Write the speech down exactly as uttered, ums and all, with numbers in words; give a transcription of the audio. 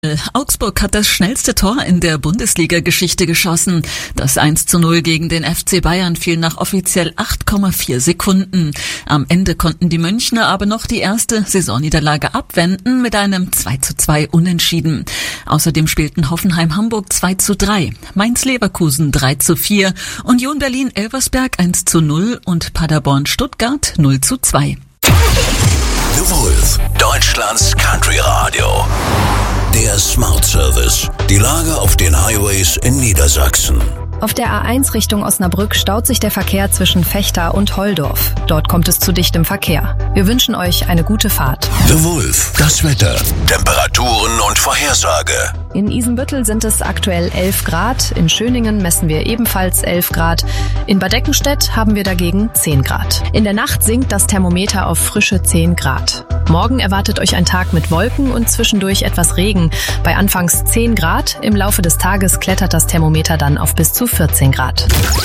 Augsburg hat das schnellste Tor in der Bundesliga-Geschichte geschossen. Das eins zu null gegen den F C Bayern fiel nach offiziell acht Komma vier Sekunden. Am Ende konnten die Münchner aber noch die erste Saisonniederlage abwenden mit einem zwei zu zwei Unentschieden. Außerdem spielten Hoffenheim-Hamburg zwei zu drei, Mainz-Leverkusen drei zu vier, Union Berlin-Elversberg eins zu null und Paderborn-Stuttgart null zu zwei. The Wolf, Deutschlands Country Radio. Der Smart Service. Die Lage auf den Highways in Niedersachsen. Auf der A eins Richtung Osnabrück staut sich der Verkehr zwischen Vechta und Holdorf. Dort kommt es zu dichtem Verkehr. Wir wünschen euch eine gute Fahrt. The Wolf, das Wetter, Temperaturen und Vorhersage. In Isenbüttel sind es aktuell elf Grad, in Schöningen messen wir ebenfalls elf Grad, in Bad Eckenstedt haben wir dagegen zehn Grad. In der Nacht sinkt das Thermometer auf frische zehn Grad. Morgen erwartet euch ein Tag mit Wolken und zwischendurch etwas Regen. Bei anfangs zehn Grad, im Laufe des Tages klettert das Thermometer dann auf bis zu vierzehn Grad.